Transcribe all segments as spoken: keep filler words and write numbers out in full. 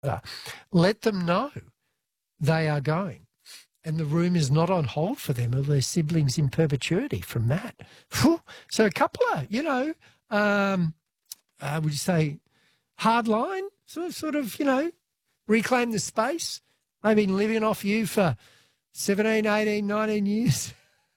let them know they are going. And the room is not on hold for them or their siblings in perpetuity from that. Whew. So a couple of, you know, um, uh, would you say hard line, sort of, sort of, you know, reclaim the space. They've been living off you for seventeen, eighteen, nineteen years.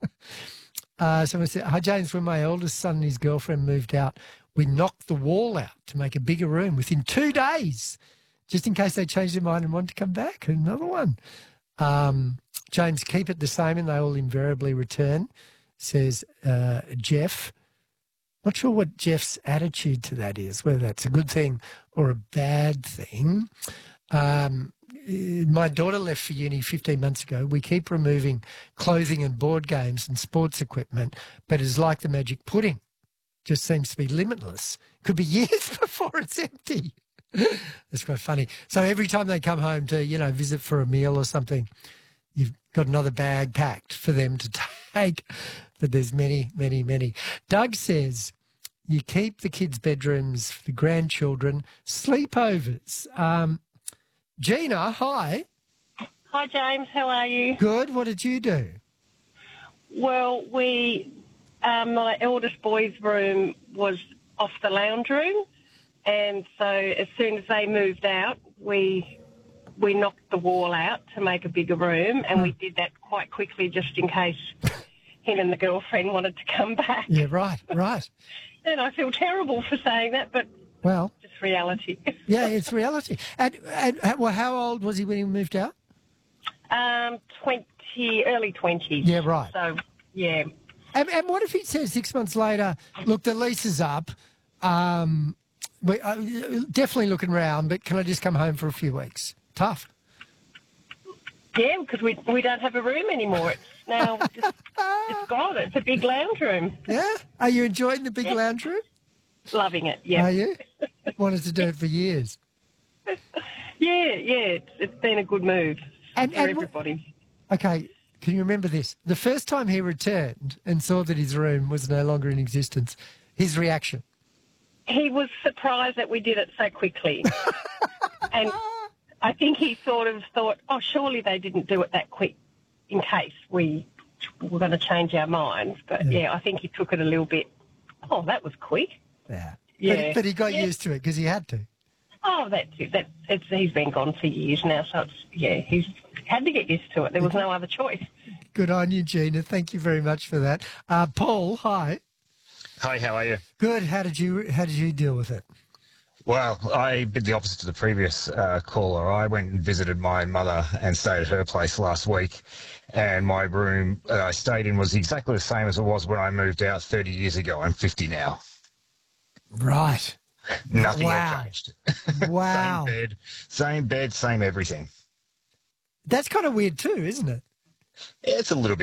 uh, someone said, hi, James, when my eldest son and his girlfriend moved out, we knocked the wall out to make a bigger room within two days, just in case they changed their mind and wanted to come back. Another one. Um, James, keep it the same and they will invariably return, says uh, Jeff. Not sure what Jeff's attitude to that is, whether that's a good thing or a bad thing. Um, my daughter left for uni fifteen months ago. We keep removing clothing and board games and sports equipment, but it's like the magic pudding. Just seems to be limitless. Could be years before it's empty. That's quite funny. So every time they come home to, you know, visit for a meal or something, you've got another bag packed for them to take. But there's many, many, many. Doug says you keep the kids' bedrooms for the grandchildren, sleepovers. Um, Gina, hi. Hi, James. How are you? Good. What did you do? Well, we, um, my eldest boy's room was off the lounge room. And so as soon as they moved out, we we knocked the wall out to make a bigger room, and we did that quite quickly just in case him and the girlfriend wanted to come back. Yeah, right, right. And I feel terrible for saying that, but well, it's reality. Yeah, it's reality. And, and well, how old was he when he moved out? Um, twenty, early twenties. Yeah, right. So, yeah. And, and what if he says six months later, look, the lease is up, um... We, uh, definitely looking around, but can I just come home for a few weeks? Tough. Yeah, because we we don't have a room anymore. It's now just, it's gone. It's a big lounge room. Yeah? Are you enjoying the big yeah. lounge room? Loving it, yeah. Are you? Wanted to do it for years. yeah, yeah. It's, it's been a good move and, for and everybody. Okay, can you remember this? The first time he returned and saw that his room was no longer in existence, his reaction? He was surprised that we did it so quickly. And I think he sort of thought, oh, surely they didn't do it that quick in case we were going to change our minds. But, yeah, yeah I think he took it a little bit, oh, that was quick. Yeah. Yeah. But, but he got yeah. used to it because he had to. Oh, that's it. That, it's, he's been gone for years now, so, it's yeah, he's had to get used to it. There was no other choice. Good on you, Gina. Thank you very much for that. Uh, Paul, hi. Hi, how are you? Good. How did you How did you deal with it? Well, I did the opposite to the previous uh, caller. I went and visited my mother and stayed at her place last week, and my room uh, I stayed in was exactly the same as it was when I moved out thirty years ago. I'm fifty now. Right. Nothing wow. had changed. Wow. Same bed, same bed, same everything. That's kind of weird too, isn't it? It's a little bit